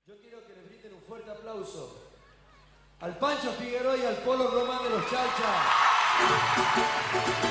Yo quiero que le brinden un fuerte aplauso al Pancho Figueroa y al Polo Román de los Chalchas.